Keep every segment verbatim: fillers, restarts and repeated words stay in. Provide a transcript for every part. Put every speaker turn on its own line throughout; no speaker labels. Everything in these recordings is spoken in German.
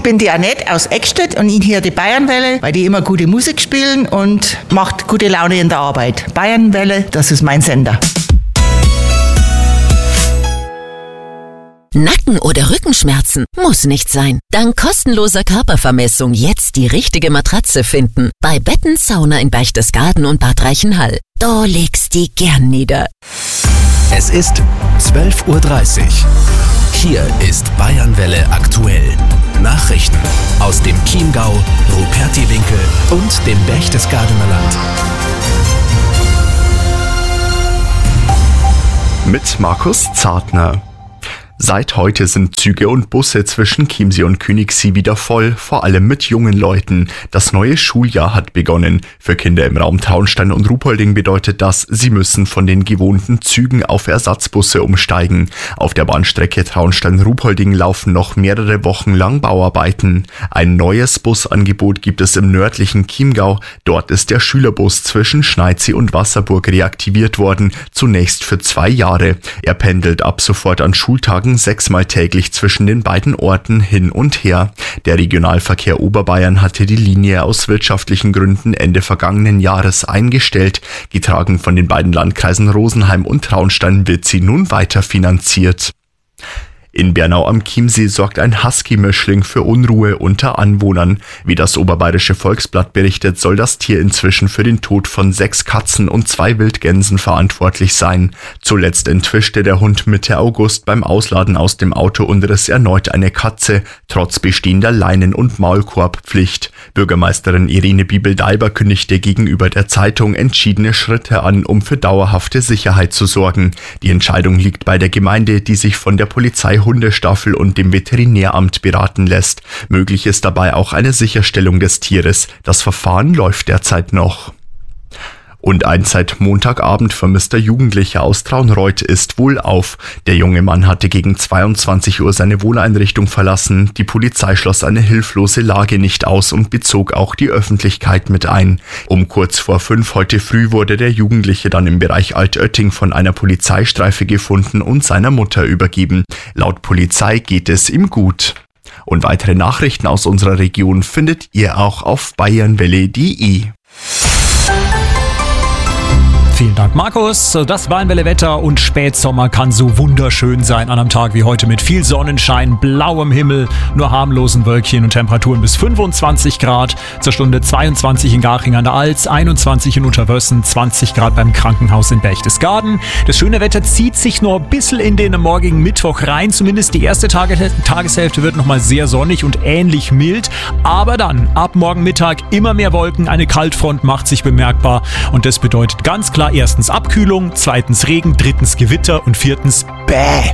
ich bin die Annette aus Eckstedt und ich höre die Bayernwelle, weil die immer gute Musik spielen und macht gute Laune in der Arbeit. Bayernwelle, das ist mein Sender.
Nacken- oder Rückenschmerzen? Muss nicht sein. Dank kostenloser Körpervermessung jetzt die richtige Matratze finden. Bei Betten Sauna in Berchtesgaden und Bad Reichenhall. Da legst die gern nieder.
Es ist zwölf Uhr dreißig. Hier ist Bayernwelle aktuell. Nachrichten aus dem Chiemgau, Rupertiwinkel und dem Berchtesgadener Land.
Mit Markus Zartner. Seit heute sind Züge und Busse zwischen Chiemsee und Königssee wieder voll, vor allem mit jungen Leuten. Das neue Schuljahr hat begonnen. Für Kinder im Raum Traunstein und Ruhpolding bedeutet das, sie müssen von den gewohnten Zügen auf Ersatzbusse umsteigen. Auf der Bahnstrecke Traunstein-Ruhpolding laufen noch mehrere Wochen lang Bauarbeiten. Ein neues Busangebot gibt es im nördlichen Chiemgau. Dort ist der Schülerbus zwischen Schneidsee und Wasserburg reaktiviert worden, zunächst für zwei Jahre. Er pendelt ab sofort an Schultagen sechsmal täglich zwischen den beiden Orten hin und her. Der Regionalverkehr Oberbayern hatte die Linie aus wirtschaftlichen Gründen Ende vergangenen Jahres eingestellt. Getragen von den beiden Landkreisen Rosenheim und Traunstein wird sie nun weiter finanziert. In Bernau am Chiemsee sorgt ein Husky-Mischling für Unruhe unter Anwohnern. Wie das Oberbayerische Volksblatt berichtet, soll das Tier inzwischen für den Tod von sechs Katzen und zwei Wildgänsen verantwortlich sein. Zuletzt entwischte der Hund Mitte August beim Ausladen aus dem Auto und riss erneut eine Katze, trotz bestehender Leinen- und Maulkorbpflicht. Bürgermeisterin Irene Bibel-Daiber kündigte gegenüber der Zeitung entschiedene Schritte an, um für dauerhafte Sicherheit zu sorgen. Die Entscheidung liegt bei der Gemeinde, die sich von der Polizei Hundestaffel und dem Veterinäramt beraten lässt. Möglich ist dabei auch eine Sicherstellung des Tieres. Das Verfahren läuft derzeit noch. Und ein seit Montagabend vermisster Jugendlicher aus Traunreut ist wohlauf. Der junge Mann hatte gegen zweiundzwanzig Uhr seine Wohneinrichtung verlassen. Die Polizei schloss eine hilflose Lage nicht aus und bezog auch die Öffentlichkeit mit ein. Um kurz vor fünf heute früh wurde der Jugendliche dann im Bereich Altötting von einer Polizeistreife gefunden und seiner Mutter übergeben. Laut Polizei geht es ihm gut. Und weitere Nachrichten aus unserer Region findet ihr auch auf bayernwelle punkt de.
Vielen Dank, Markus. Das Bayernwelle-Wetter und Spätsommer kann so wunderschön sein an einem Tag wie heute mit viel Sonnenschein, blauem Himmel, nur harmlosen Wölkchen und Temperaturen bis fünfundzwanzig Grad. Zur Stunde zweiundzwanzig in Garching an der Alz, einundzwanzig in Unterwössen, zwanzig Grad beim Krankenhaus in Berchtesgaden. Das schöne Wetter zieht sich noch ein bisschen in den morgigen Mittwoch rein. Zumindest die erste Tage- Tageshälfte wird nochmal sehr sonnig und ähnlich mild. Aber dann, ab morgen Mittag, immer mehr Wolken, eine Kaltfront macht sich bemerkbar. Und das bedeutet ganz klar, erstens Abkühlung, zweitens Regen, drittens Gewitter und viertens Bäh.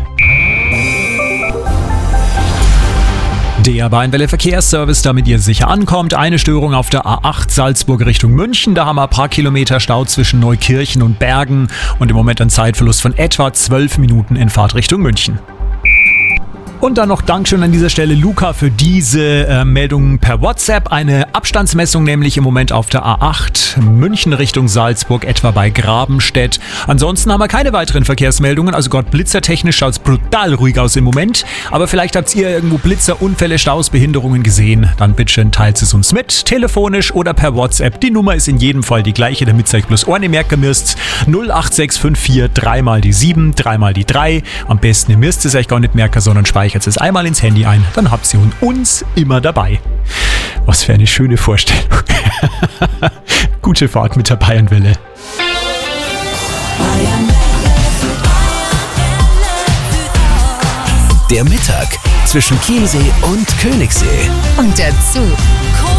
Der Bayernwelle Verkehrsservice, damit ihr sicher ankommt. Eine Störung auf der A acht Salzburg Richtung München. Da haben wir ein paar Kilometer Stau zwischen Neukirchen und Bergen und im Moment ein Zeitverlust von etwa zwölf Minuten in Fahrt Richtung München. Und dann noch Dankeschön an dieser Stelle Luca für diese äh, Meldung per WhatsApp. Eine Abstandsmessung nämlich im Moment auf der A acht München Richtung Salzburg, etwa bei Grabenstedt. Ansonsten haben wir keine weiteren Verkehrsmeldungen. Also Gott, blitzertechnisch schaut es brutal ruhig aus im Moment. Aber vielleicht habt ihr irgendwo Blitzer, Unfälle, Staus, Behinderungen gesehen. Dann bitte teilt es uns mit, telefonisch oder per WhatsApp. Die Nummer ist in jedem Fall die gleiche, damit ihr euch bloß Ohren merken müsst. null acht sechs fünf vier drei mal die sieben, drei mal die drei. Am besten, ihr müsst es euch gar nicht merken, sondern speichert es einmal ins Handy ein, dann habt ihr uns immer dabei. Was für eine schöne Vorstellung. Gute Fahrt mit der Bayernwelle.
Der Mittag zwischen Chiemsee und Königssee.
Und dazu